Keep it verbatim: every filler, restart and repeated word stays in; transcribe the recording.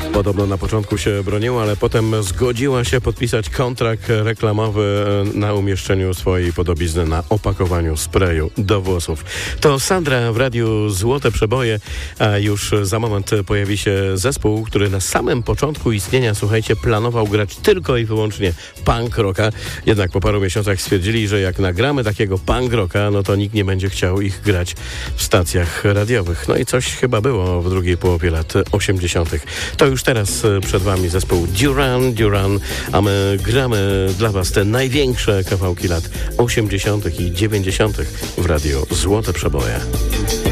Podobno na początku się broniła, ale potem zgodziła się podpisać kontrakt reklamowy na umieszczeniu swojej podobizny na opakowaniu sprayu do włosów. To Sandra w radiu Złote Przeboje, a już za moment pojawi się zespół, który na samym początku istnienia, słuchajcie, planował grać tylko i wyłącznie punk rocka. Jednak po paru miesiącach stwierdzili, że jak nagramy takiego punk rocka, no to nikt nie będzie chciał ich grać w stacjach radiowych. No i coś chyba było w drugiej połowie lat osiemdziesiątych. To już teraz przed wami zespół Duran Duran, a my gramy dla was te największe kawałki lat osiemdziesiątych i dziewięćdziesiątych w radiu Złote Przeboje.